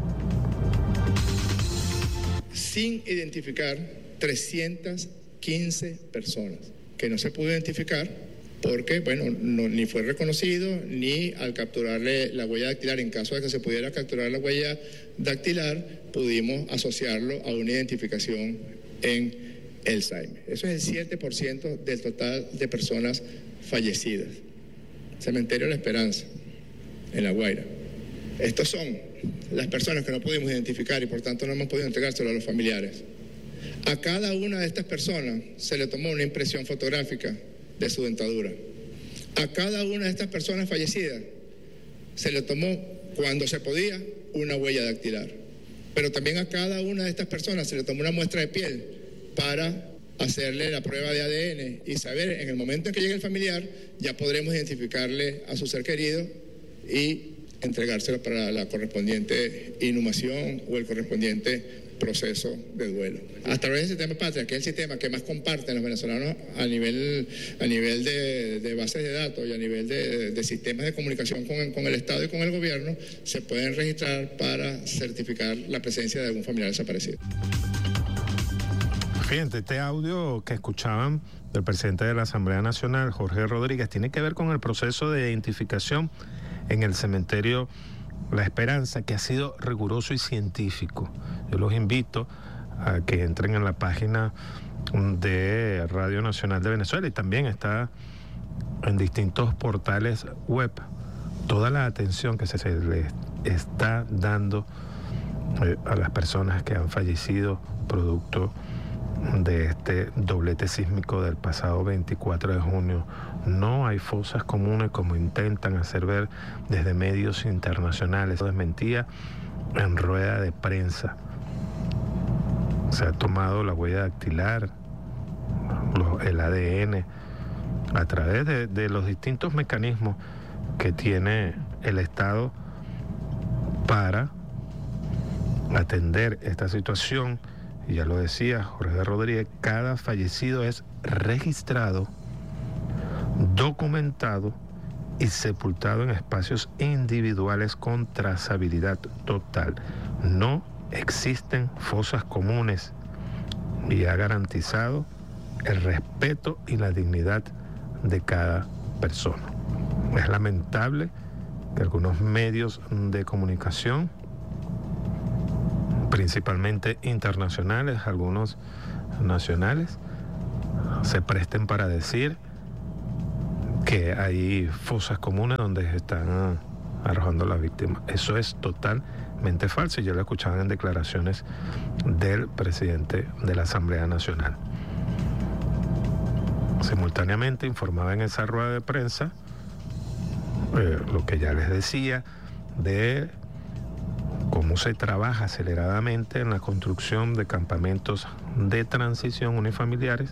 Sin identificar trescientas quince personas que no se pudo identificar porque, bueno, no, ni fue reconocido, ni al capturarle la huella dactilar, en caso de que se pudiera capturar la huella dactilar, pudimos asociarlo a una identificación en el S A I M E. Eso es el siete por ciento del total de personas fallecidas. Cementerio La Esperanza, en La Guaira. Estos son las personas que no pudimos identificar y por tanto no hemos podido entregárselo a los familiares. A cada una de estas personas se le tomó una impresión fotográfica de su dentadura. A cada una de estas personas fallecidas se le tomó, cuando se podía, una huella dactilar. Pero también a cada una de estas personas se le tomó una muestra de piel para hacerle la prueba de A D N y saber, en el momento en que llegue el familiar, ya podremos identificarle a su ser querido y entregárselo para la correspondiente inhumación o el correspondiente proceso de duelo. A través del sistema Patria, que es el sistema que más comparten los venezolanos a nivel, a nivel de, de bases de datos y a nivel de, de sistemas de comunicación con, con el Estado y con el gobierno, se pueden registrar para certificar la presencia de algún familiar desaparecido. Fíjense, este audio que escuchaban del presidente de la Asamblea Nacional, Jorge Rodríguez, tiene que ver con el proceso de identificación en el cementerio La Esperanza, que ha sido riguroso y científico. Yo los invito a que entren en la página de Radio Nacional de Venezuela, y también está en distintos portales web toda la atención que se, se les está dando eh, a las personas que han fallecido producto de este doblete sísmico del pasado veinticuatro de junio. No hay fosas comunes como intentan hacer ver desde medios internacionales. Eso desmentía en rueda de prensa. Se ha tomado la huella dactilar, el A D N, a través de, de los distintos mecanismos que tiene el Estado para atender esta situación. Y ya lo decía Jorge Rodríguez, cada fallecido es registrado, documentado y sepultado en espacios individuales con trazabilidad total. No existen fosas comunes y ha garantizado el respeto y la dignidad de cada persona. Es lamentable que algunos medios de comunicación principalmente internacionales, algunos nacionales, se presten para decir que hay fosas comunes donde están arrojando las víctimas. Eso es totalmente falso y ya lo escuchaban en declaraciones del presidente de la Asamblea Nacional. Simultáneamente informaba en esa rueda de prensa eh, lo que ya les decía de cómo se trabaja aceleradamente en la construcción de campamentos de transición unifamiliares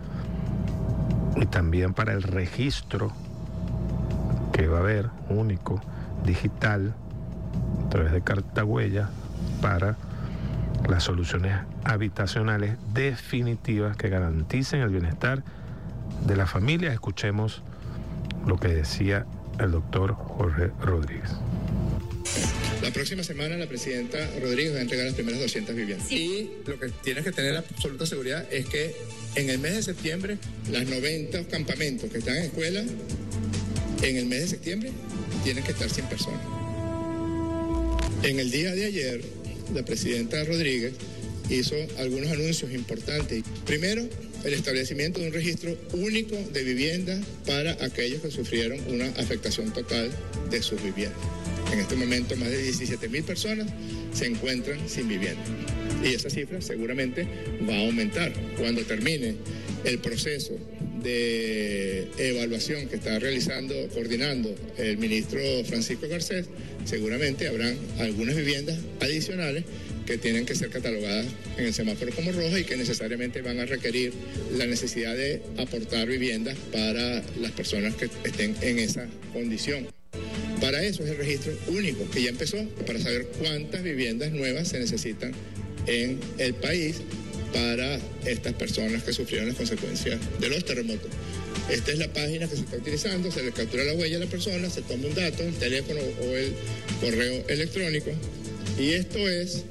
y también para el registro que va a haber único, digital, a través de carta huella para las soluciones habitacionales definitivas que garanticen el bienestar de las familias. Escuchemos lo que decía el doctor Jorge Rodríguez. La próxima semana la presidenta Rodríguez va a entregar las primeras doscientas viviendas. Sí. Y lo que tienes que tener absoluta seguridad es que en el mes de septiembre, las noventa campamentos que están en escuela, en el mes de septiembre, tienen que estar cien personas. En el día de ayer, la presidenta Rodríguez hizo algunos anuncios importantes. Primero, el establecimiento de un registro único de viviendas para aquellos que sufrieron una afectación total de sus viviendas. En este momento, más de diecisiete mil personas se encuentran sin vivienda. Y esa cifra seguramente va a aumentar. Cuando termine el proceso de evaluación que está realizando, coordinando el ministro Francisco Garcés, seguramente habrán algunas viviendas adicionales que tienen que ser catalogadas en el semáforo como rojas y que necesariamente van a requerir la necesidad de aportar viviendas para las personas que estén en esa condición. Para eso es el registro único que ya empezó, para saber cuántas viviendas nuevas se necesitan en el país para estas personas que sufrieron las consecuencias de los terremotos. Esta es la página que se está utilizando, se le captura la huella a la persona, se toma un dato, el teléfono o el correo electrónico, y esto es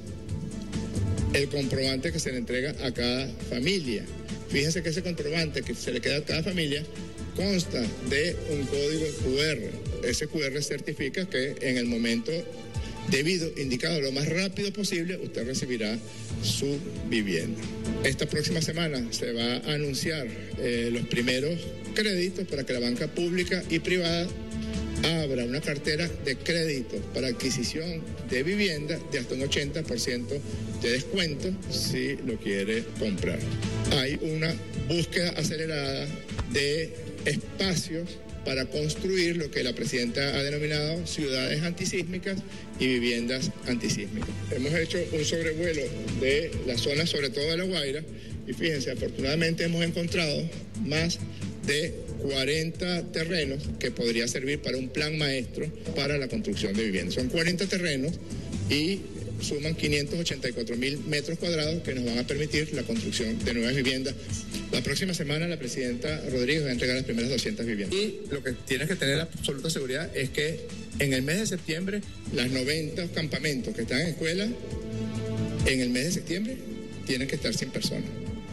el comprobante que se le entrega a cada familia. Fíjense que ese comprobante que se le queda a cada familia consta de un código cu erre. Ese cu erre certifica que en el momento debido, indicado lo más rápido posible, usted recibirá su vivienda. Esta próxima semana se va a anunciar eh, los primeros créditos para que la banca pública y privada abra una cartera de crédito para adquisición de vivienda de hasta un ochenta por ciento de descuento si lo quiere comprar. Hay una búsqueda acelerada de espacios para construir lo que la presidenta ha denominado ciudades antisísmicas y viviendas antisísmicas. Hemos hecho un sobrevuelo de la zona, sobre todo de La Guaira, y fíjense, afortunadamente hemos encontrado más de cuarenta terrenos que podría servir para un plan maestro para la construcción de viviendas. Son cuarenta terrenos y suman quinientos ochenta y cuatro mil metros cuadrados que nos van a permitir la construcción de nuevas viviendas. La próxima semana la presidenta Rodríguez va a entregar las primeras doscientas viviendas. Y lo que tienes que tener absoluta seguridad es que en el mes de septiembre, las noventa campamentos que están en escuela, en el mes de septiembre, tienen que estar cien personas.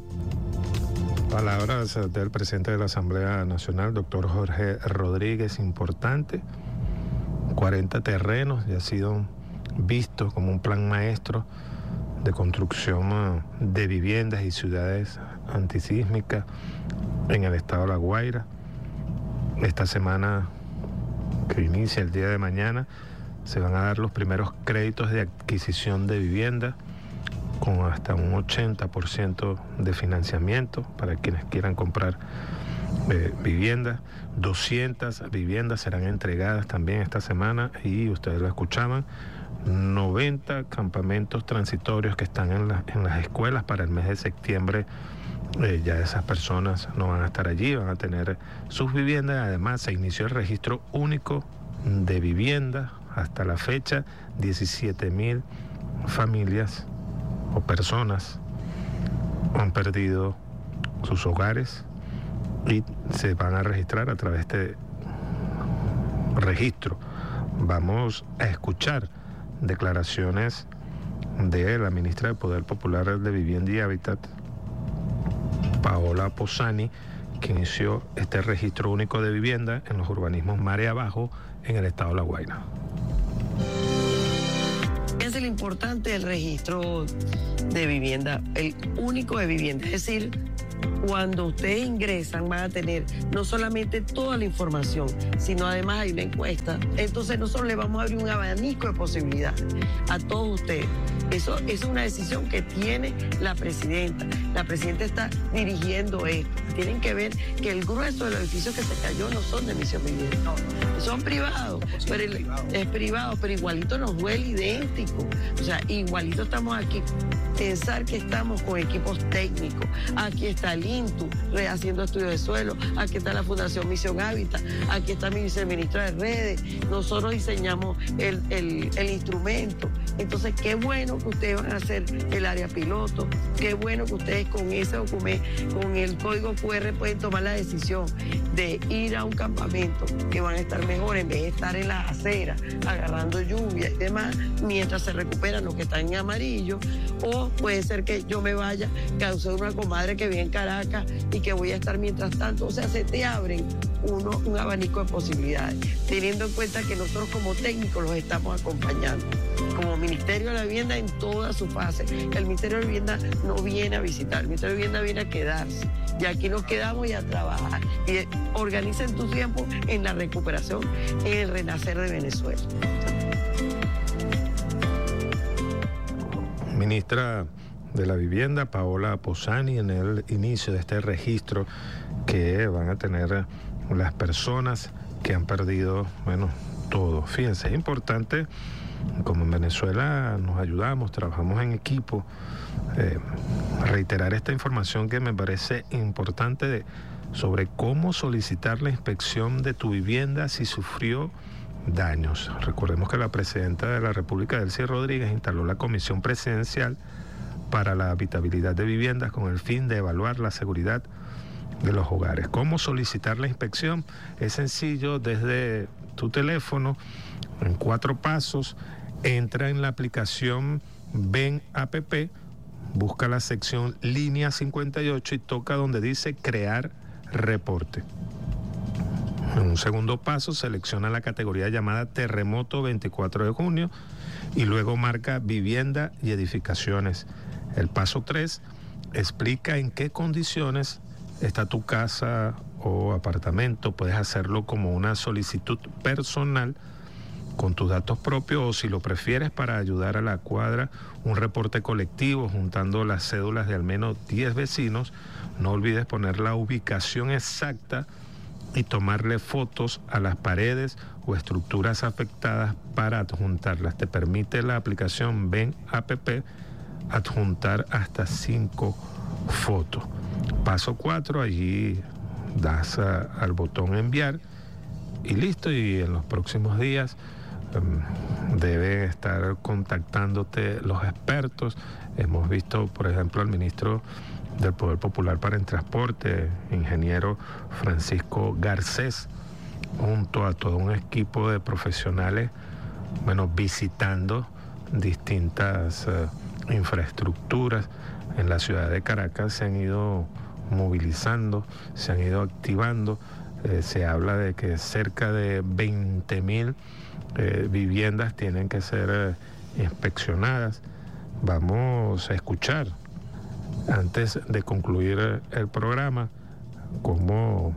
Palabras del presidente de la Asamblea Nacional, doctor Jorge Rodríguez, importante. cuarenta terrenos ya ha sido visto como un plan maestro de construcción de viviendas y ciudades antisísmicas en el estado de La Guaira. Esta semana que inicia el día de mañana se van a dar los primeros créditos de adquisición de vivienda con hasta un ochenta por ciento de financiamiento para quienes quieran comprar eh, viviendas. doscientas viviendas serán entregadas también esta semana y ustedes lo escuchaban. noventa campamentos transitorios que están en, la, en las escuelas para el mes de septiembre. Eh, ya esas personas no van a estar allí, van a tener sus viviendas. Además, se inició el registro único de viviendas. Hasta la fecha, diecisiete mil familias o personas han perdido sus hogares y se van a registrar a través de registro. Vamos a escuchar declaraciones de la ministra de Poder Popular de Vivienda y Hábitat, Paola Posani, que inició este registro único de vivienda en los urbanismos Marea Abajo en el estado de La Guaira. Es el importante del registro de vivienda, el único de vivienda. Es decir, cuando ustedes ingresan van a tener no solamente toda la información, sino además hay una encuesta. Entonces nosotros le vamos a abrir un abanico de posibilidades a todos ustedes. Eso, eso es una decisión que tiene la presidenta. La presidenta está dirigiendo esto. Tienen que ver que el grueso de los edificios que se cayó no son de Misión Vivienda, no, son privados, pero el, es privado, pero igualito nos duele idéntico. O sea, igualito estamos aquí. Pensar que estamos con equipos técnicos. Aquí está el INTU haciendo estudios de suelo, aquí está la Fundación Misión Hábitat, aquí está mi viceministra de redes. Nosotros diseñamos el, el, el instrumento. Entonces, qué bueno que ustedes van a hacer el área piloto, qué bueno que ustedes con ese documento, con el código cu erre pueden tomar la decisión de ir a un campamento que van a estar mejor en vez de estar en las aceras agarrando lluvia y demás mientras se recuperan los que están en amarillo. O puede ser que yo me vaya, causé una comadre que vive en Caracas y que voy a estar mientras tanto. O sea, se te abren uno, un abanico de posibilidades, teniendo en cuenta que nosotros como técnicos los estamos acompañando. Como Ministerio de la Vivienda en toda su fase. El Ministerio de la Vivienda no viene a visitar, el Ministerio de Vivienda viene a quedarse. Y aquí nos quedamos y a trabajar. Y organicen tu tiempo en la recuperación, en el renacer de Venezuela. Ministra de la Vivienda, Paola Posani, en el inicio de este registro que van a tener las personas que han perdido, bueno, todo. Fíjense, es importante, como en Venezuela nos ayudamos, trabajamos en equipo, eh, reiterar esta información que me parece importante de, sobre cómo solicitar la inspección de tu vivienda si sufrió daños. Recordemos que la presidenta de la República, Delcy Rodríguez, instaló la Comisión Presidencial para la Habitabilidad de Viviendas con el fin de evaluar la seguridad de los hogares. ¿Cómo solicitar la inspección? Es sencillo, desde tu teléfono, en cuatro pasos, entra en la aplicación Ven App, busca la sección línea cincuenta y ocho y toca donde dice crear reporte. En un segundo paso, selecciona la categoría llamada Terremoto veinticuatro de junio y luego marca Vivienda y Edificaciones. El paso tres explica en qué condiciones está tu casa o apartamento. Puedes hacerlo como una solicitud personal con tus datos propios o, si lo prefieres, para ayudar a la cuadra, un reporte colectivo juntando las cédulas de al menos diez vecinos. No olvides poner la ubicación exacta y tomarle fotos a las paredes o estructuras afectadas para adjuntarlas. Te permite la aplicación Ven App adjuntar hasta cinco fotos. Paso cuatro, allí das a, al botón enviar y listo, y en los próximos días um, deben estar contactándote los expertos. Hemos visto, por ejemplo, al ministro del Poder Popular para el Transporte, ingeniero Francisco Garcés, junto a todo un equipo de profesionales, bueno, visitando distintas uh, infraestructuras en la ciudad de Caracas. Se han ido movilizando, se han ido activando. Eh, se habla de que cerca de veinte mil eh, viviendas tienen que ser eh, inspeccionadas. Vamos a escuchar, antes de concluir el programa, cómo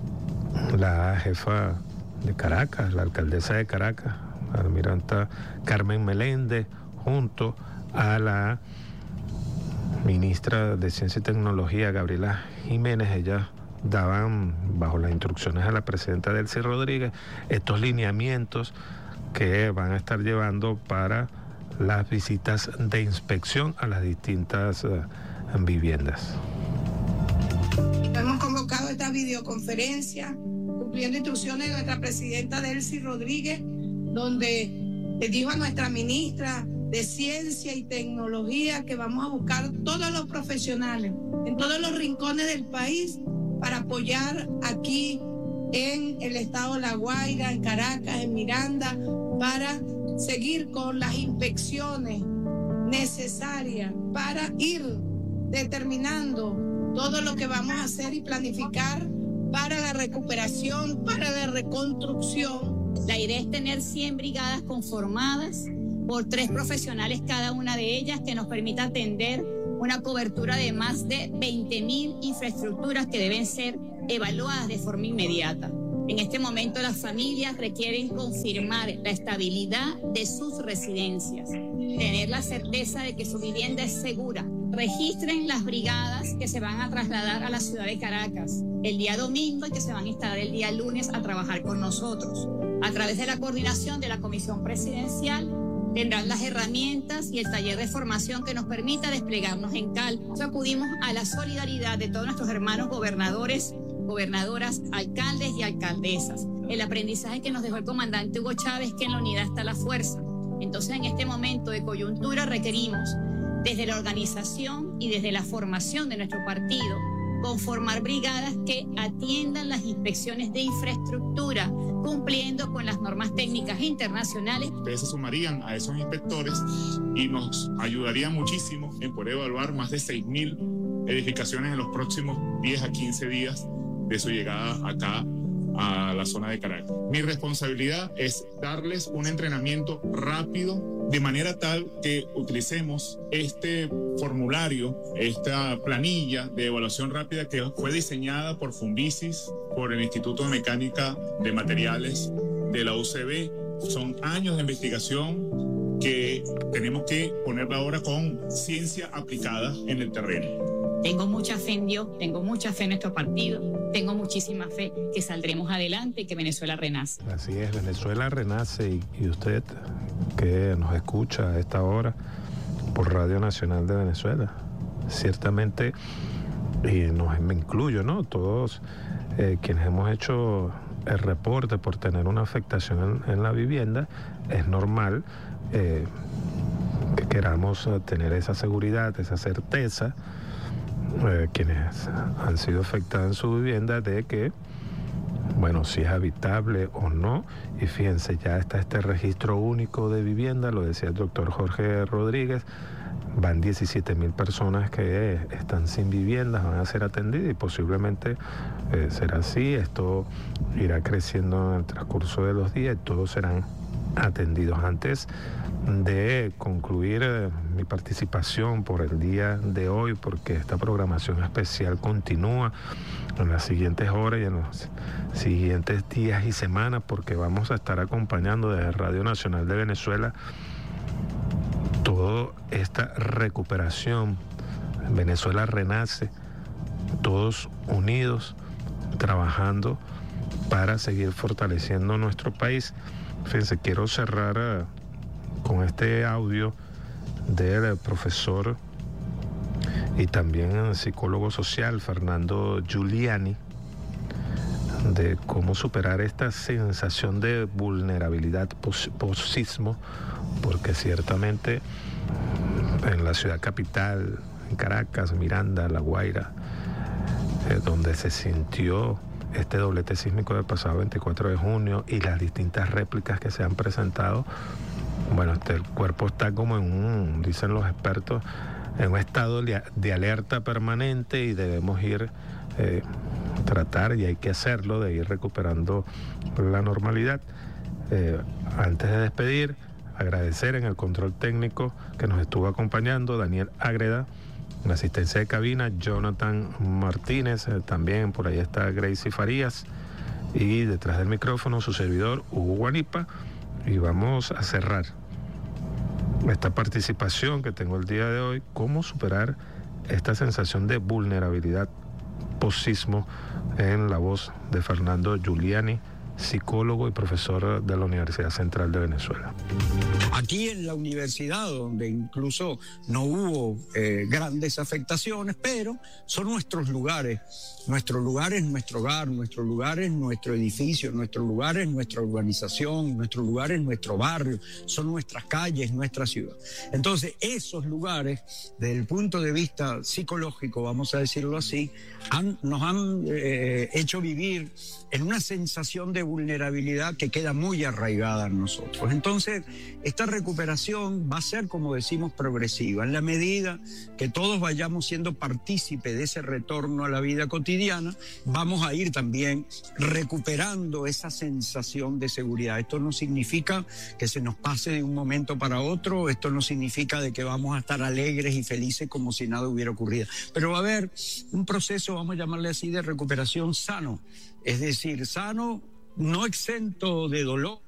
la jefa de Caracas, la alcaldesa de Caracas, la almiranta Carmen Meléndez, junto a la ministra de Ciencia y Tecnología, Gabriela Jiménez, ellas daban, bajo las instrucciones de la presidenta Delcy Rodríguez, estos lineamientos que van a estar llevando para las visitas de inspección a las distintas uh, viviendas. Hemos convocado esta videoconferencia cumpliendo instrucciones de nuestra presidenta Delcy Rodríguez, donde le dijo a nuestra ministra de Ciencia y Tecnología que vamos a buscar todos los profesionales en todos los rincones del país para apoyar aquí en el estado de La Guaira, en Caracas, en Miranda, para seguir con las inspecciones necesarias para ir determinando todo lo que vamos a hacer y planificar para la recuperación, para la reconstrucción. La idea es tener cien brigadas conformadas por tres profesionales cada una de ellas, que nos permita atender una cobertura de más de veinte mil infraestructuras que deben ser evaluadas de forma inmediata. En este momento las familias requieren confirmar la estabilidad de sus residencias, tener la certeza de que su vivienda es segura. Registren las brigadas que se van a trasladar a la ciudad de Caracas el día domingo y que se van a instalar el día lunes a trabajar con nosotros. A través de la coordinación de la Comisión Presidencial tendrán las herramientas y el taller de formación que nos permita desplegarnos en calma. Acudimos a la solidaridad de todos nuestros hermanos gobernadores, gobernadoras, alcaldes y alcaldesas. El aprendizaje que nos dejó el comandante Hugo Chávez, que en la unidad está la fuerza. Entonces, en este momento de coyuntura requerimos, desde la organización y desde la formación de nuestro partido, conformar brigadas que atiendan las inspecciones de infraestructura, cumpliendo con las normas técnicas internacionales. Ustedes se sumarían a esos inspectores y nos ayudarían muchísimo en poder evaluar más de seis mil edificaciones en los próximos diez a quince días de su llegada acá a la zona de Caracas. Mi responsabilidad es darles un entrenamiento rápido, de manera tal que utilicemos este formulario, esta planilla de evaluación rápida que fue diseñada por Funvisis, por el Instituto de Mecánica de Materiales de la U C B. Son años de investigación que tenemos que ponerla ahora con ciencia aplicada en el terreno. Tengo mucha fe en Dios, tengo mucha fe en nuestro partido, tengo muchísima fe que saldremos adelante y que Venezuela renace. Así es, Venezuela renace y, y usted que nos escucha a esta hora por Radio Nacional de Venezuela, ciertamente, y nos, me incluyo, ¿no? Todos eh, quienes hemos hecho el reporte por tener una afectación en, en la vivienda, es normal eh, que queramos tener esa seguridad, esa certeza, Eh, quienes han sido afectados en su vivienda, de que, bueno, si es habitable o no. Y fíjense, ya está este registro único de vivienda, lo decía el doctor Jorge Rodríguez, van diecisiete mil personas que están sin viviendas, van a ser atendidas y posiblemente eh, será así. Esto irá creciendo en el transcurso de los días y todos serán atendidos. Antes de concluir eh, mi participación por el día de hoy, porque esta programación especial continúa en las siguientes horas y en los siguientes días y semanas, porque vamos a estar acompañando desde Radio Nacional de Venezuela toda esta recuperación. Venezuela renace, todos unidos, trabajando para seguir fortaleciendo nuestro país. Fíjense, quiero cerrar uh, con este audio del profesor y también psicólogo social Fernando Giuliani, de cómo superar esta sensación de vulnerabilidad post-sismo, porque ciertamente en la ciudad capital, en Caracas, Miranda, La Guaira, eh, donde se sintió este doblete sísmico del pasado veinticuatro de junio y las distintas réplicas que se han presentado, bueno, este, el cuerpo está como en un, dicen los expertos, en un estado de alerta permanente y debemos ir, eh, tratar, y hay que hacerlo, de ir recuperando la normalidad. Eh, antes de despedir, agradecer en el control técnico que nos estuvo acompañando Daniel Ágreda, en la asistencia de cabina Jonathan Martínez, eh, también por ahí está Gracie Farías, y detrás del micrófono su servidor Hugo Guanipa. Y vamos a cerrar esta participación que tengo el día de hoy, cómo superar esta sensación de vulnerabilidad post-sismo, en la voz de Fernando Giuliani, psicólogo y profesor de la Universidad Central de Venezuela. Aquí en la universidad, donde incluso no hubo eh, grandes afectaciones, pero son nuestros lugares. Nuestro lugar es nuestro hogar, nuestro lugar es nuestro edificio, nuestro lugar es nuestra urbanización, nuestro lugar es nuestro barrio, son nuestras calles, nuestra ciudad. Entonces, esos lugares, desde el punto de vista psicológico, vamos a decirlo así, han, nos han eh, hecho vivir en una sensación de vulnerabilidad que queda muy arraigada en nosotros. Entonces, esta recuperación va a ser, como decimos, progresiva. En la medida que todos vayamos siendo partícipes de ese retorno a la vida cotidiana, vamos a ir también recuperando esa sensación de seguridad. Esto no significa que se nos pase de un momento para otro, esto no significa de que vamos a estar alegres y felices como si nada hubiera ocurrido. Pero va a haber un proceso, vamos a llamarle así, de recuperación sano. Es decir, sano, no exento de dolor.